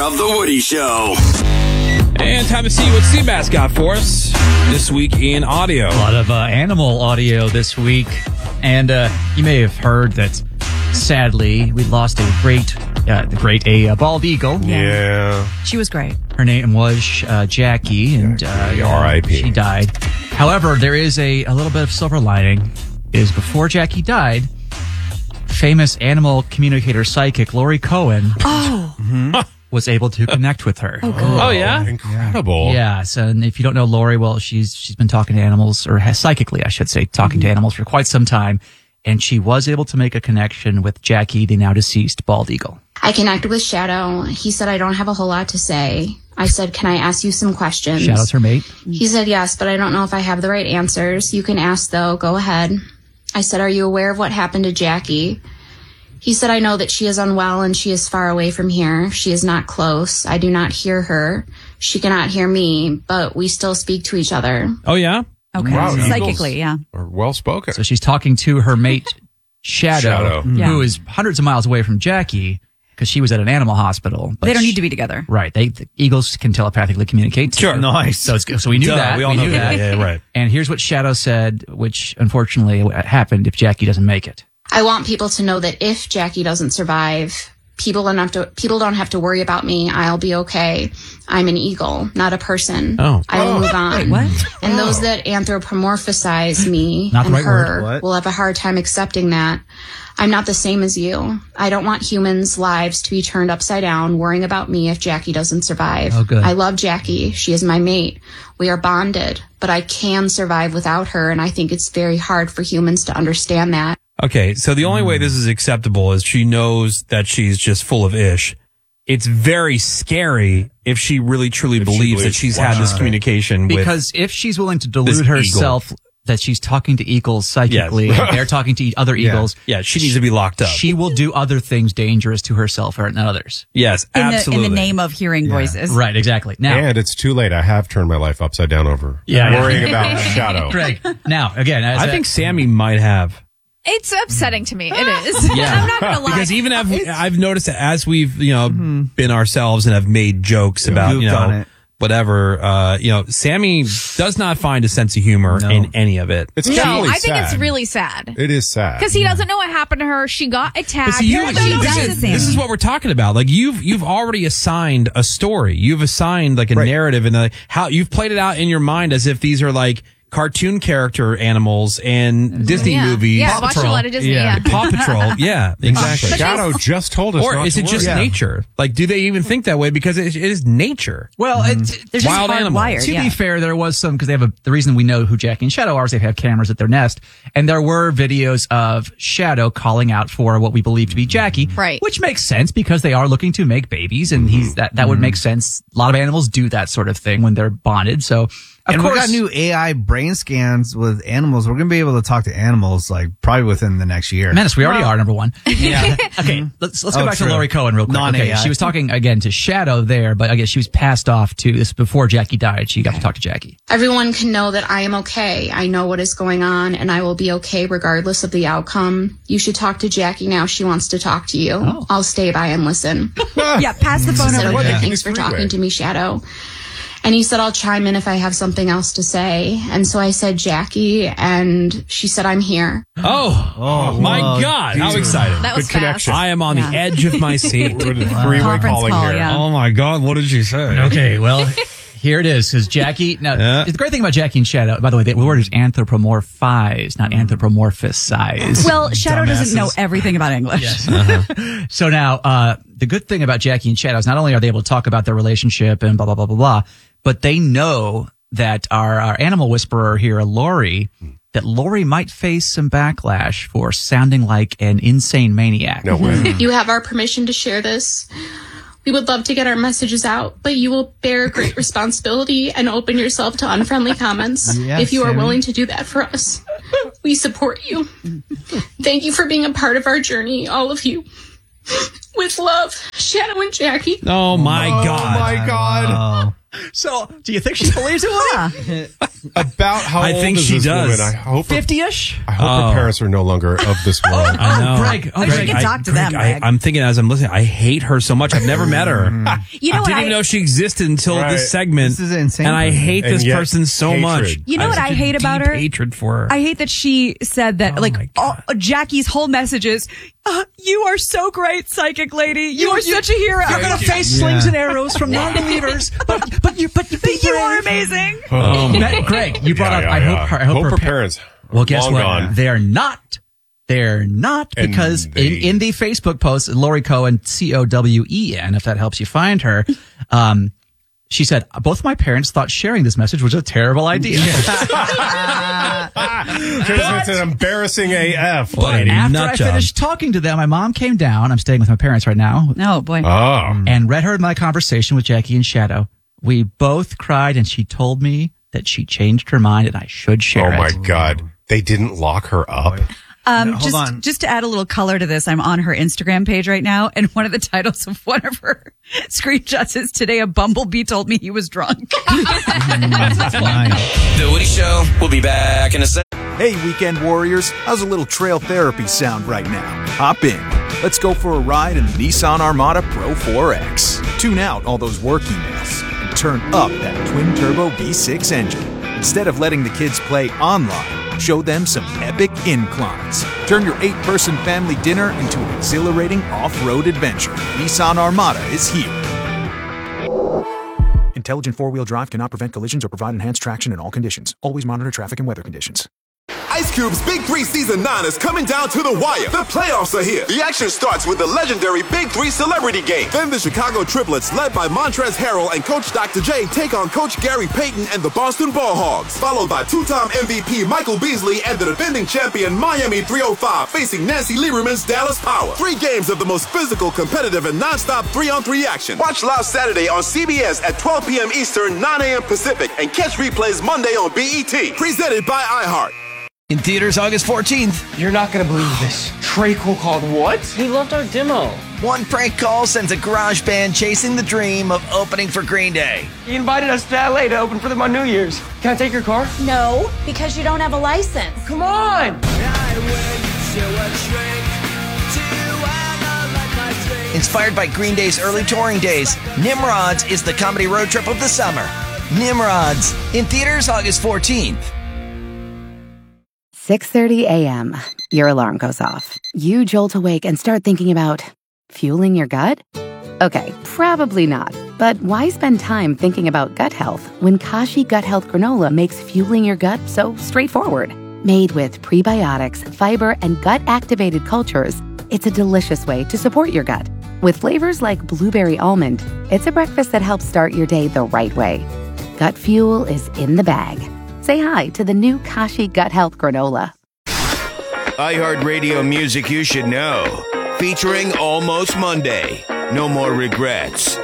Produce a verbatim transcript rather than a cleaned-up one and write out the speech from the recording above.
of The Woody Show. And time to see what Seabass got for us this week in audio. A lot of uh, animal audio this week. And uh, you may have heard that, sadly, we lost a great, uh, the great, a uh, bald eagle. Yeah. She was great. Her name was uh, Jackie, and uh, R I P she died. However, there is a, a little bit of silver lining. Is before Jackie died, famous animal communicator psychic Lori Cohen Oh. was able to connect with her. Oh, good. Oh, yeah? Incredible. Yeah, so and if you don't know Lori, well, she's she's been talking to animals, or has psychically, I should say, talking Mm-hmm. to animals for quite some time, and she was able to make a connection with Jackie, the now deceased bald eagle. I connected with Shadow. He said, I don't have a whole lot to say. I said, can I ask you some questions? Shadow's her mate. He said, yes, but I don't know if I have the right answers. You can ask, though. Go ahead. I said, are you aware of what happened to Jackie? He said, I know that she is unwell and she is far away from here. She is not close. I do not hear her. She cannot hear me, but we still speak to each other. Oh, yeah? Okay. Wow, Psychically, yeah. Are well spoken. So she's talking to her mate, Shadow, Shadow. who Yeah. is hundreds of miles away from Jackie, because she was at an animal hospital. But They don't she- need to be together. Right. They the eagles can telepathically communicate. Sure. Nice. So, it's, so we knew Duh, that. we all knew know that. Yeah, right. And here's what Shadow said, which unfortunately happened if Jackie doesn't make it. I want people to know that if Jackie doesn't survive, people don't have to, people don't have to worry about me. I'll be okay. I'm an eagle, not a person. Oh. I will move on. Wait, what? And those that anthropomorphize me Not the and right her word. will have a hard time accepting that. I'm not the same as you. I don't want humans' lives to be turned upside down worrying about me if Jackie doesn't survive. Oh, good. I love Jackie. She is my mate. We are bonded, but I can survive without her, and I think it's very hard for humans to understand that. Okay, so the only way this is acceptable is she knows that she's just full of ish. It's very scary if she really truly If she believes that believes- she's wow. had this communication with. Because if she's willing to this delude eagle. herself that she's talking to eagles psychically, Yes. and they're talking to other eagles, Yeah, she needs to be locked up. she will do other things dangerous to herself or and others. Yes, In the, absolutely. in the name of hearing voices. Right, exactly. Now, And it's too late. I have turned my life upside down over Yeah, yeah. worrying about Shadow. Greg, now, again, as I a- think Sammy might have. It's upsetting to me. It is. Yeah. I'm not going to lie. Because even I've, I've noticed that as we've, you know, been ourselves and have made jokes about, you Goofed on know, it. whatever, uh, you know, Sammy does not find a sense of humor No. in any of it. It's no, definitely I think sad. it's really sad. It is sad. Because he doesn't know what happened to her. She got attacked. But see, you, Apparently see, he this, does is, the same. this is what we're talking about. Like you've you've already assigned a story. You've assigned like a Right. narrative, and like how you've played it out in your mind as if these are like cartoon character animals and Disney yeah. movies. Yeah, Paw watch a Patrol. lot of Disney. Yeah. Paw Patrol. Yeah, exactly. But Shadow just told us Or not is to it just worry. nature? Like, do they even think that way? Because it, it is nature. well, it's They're just Wild animals. hardwired. to Yeah. be fair, there was some, because they have a, the reason we know who Jackie and Shadow are is they have cameras at their nest. And there were videos of Shadow calling out for what we believe to be Jackie. Right. Which makes sense because they are looking to make babies, and he's that, that would make sense. A lot of animals do that sort of thing when they're bonded. So, of and course, we got new A I brain scans with animals. We're going to be able to talk to animals like probably within the next year. Menace, we already are number one. Yeah. Okay, let's let's go Oh, back true. to Lori Cohen real quick. Non-A I. Okay, she was talking again to Shadow there, but I guess she was passed off to this before Jackie died. She got to talk to Jackie. Everyone can know that I am okay. I know what is going on, and I will be okay regardless of the outcome. You should talk to Jackie now. She wants to talk to you. Oh. I'll stay by and listen. Yeah, pass the phone He said, over. okay, Yeah. thanks for Three-way. talking to me, Shadow. And he said, I'll chime in if I have something else to say. And so I said, Jackie, and she said, I'm here. Oh, oh my wow. God. How excited. That was Good fast. connection. I am on Yeah. the edge of my seat. We're doing a three-way Conference calling call, here. yeah. Oh my God. What did she say? Okay, well, here it is. Because Jackie, now, Yeah. the great thing about Jackie and Shadow, by the way, the word is anthropomorphize, not anthropomorphisize. Well, Shadow doesn't know Dumbasses. everything about English. So now, uh, the good thing about Jackie and Shadow is not only are they able to talk about their relationship and blah, blah, blah, blah, blah, but they know that our, our animal whisperer here, Lori, that Lori might face some backlash for sounding like an insane maniac. No way. You have our permission to share this. We would love to get our messages out, but you will bear great responsibility and open yourself to unfriendly comments Yes, if you are Sammy. willing to do that for us. We support you. Thank you for being a part of our journey, all of you. With love, Shadow and Jackie. Oh my Oh God. my God. Oh. So, do you think she believes it? Woody? About how I old think is she this does. woman? I hope her, fifty-ish? I hope Oh. her parents are no longer of this world. I know. Greg. Oh, We should Greg. get I, talk to Greg, them, I, Greg. I'm thinking as I'm listening, I hate her so much. I've never met her. You know I what didn't I, even know she existed until Right. this segment. This is insane. And I hate And this yet, person so hatred. much. You know I what have I such a hate about deep her? Hatred for her. I hate that she said that, Oh like, my all, God. Jackie's whole message is, uh, you are so great, psychic lady. You, are such a hero. You're going to face slings and arrows from non-believers, but but you but you be You are brave. amazing. Oh, Matt, Greg, you brought Yeah, up. yeah, I yeah. hope her. I hope, Hope her, her pa- parents. are Well, guess long what? Gone. They're not. They're not And because they- in, in the Facebook post, Lori Cohen, C O W E N, if that helps you find her, um, she said, both my parents thought sharing this message was a terrible idea. Because it's an embarrassing A F. What a But after nut I job. finished talking to them, my mom came down. I'm staying with my parents right now. Oh, boy. Oh. And read her my conversation with Jackie and Shadow. We both cried, and she told me that she changed her mind and I should share Oh, my it. God. They didn't lock her up. Um, No, hold just, on. just to add a little color to this, I'm on her Instagram page right now, and one of the titles of one of her screenshots is, "Today a bumblebee told me he was drunk." The Woody Show will be back in a second. Hey, weekend warriors, how's a little trail therapy sound right now? Hop in. Let's go for a ride in the Nissan Armada Pro four X. Tune out all those work emails and turn up that twin-turbo V six engine. Instead of letting the kids play online, show them some epic inclines. Turn your eight-person family dinner into an exhilarating off-road adventure. Nissan Armada is here. Intelligent four-wheel drive cannot prevent collisions or provide enhanced traction in all conditions. Always monitor traffic and weather conditions. Ice Cube's Big Three Season nine is coming down to the wire. The playoffs are here. The action starts with the legendary Big Three Celebrity Game. Then the Chicago Triplets, led by Montrezl Harrell and Coach Doctor J, take on Coach Gary Payton and the Boston Ball Hogs. Followed by two-time M V P Michael Beasley and the defending champion Miami three oh five facing Nancy Lieberman's Dallas Power. Three games of the most physical, competitive, and non-stop three-on-three action. Watch live Saturday on C B S at twelve p.m. Eastern, nine a.m. Pacific, and catch replays Monday on B E T. Presented by iHeart. In theaters August fourteenth. You're not gonna believe this. Trey Cole called what? He loved our demo. One prank call sends a garage band chasing the dream of opening for Green Day. He invited us to L A to open for them on New Year's. Can I take your car? No, because you don't have a license. Come on! Inspired by Green Day's early touring days, Nimrods is the comedy road trip of the summer. Nimrods, in theaters August fourteenth. six thirty a.m. Your alarm goes off. You jolt awake and start thinking about fueling your gut? Okay, probably not. But why spend time thinking about gut health when Kashi Gut Health Granola makes fueling your gut so straightforward? Made with prebiotics, fiber, and gut-activated cultures, it's a delicious way to support your gut. With flavors like blueberry almond, it's a breakfast that helps start your day the right way. Gut fuel is in the bag. Say hi to the new Kashi Gut Health Granola. iHeartRadio music you should know. Featuring Almost Monday. No More Regrets.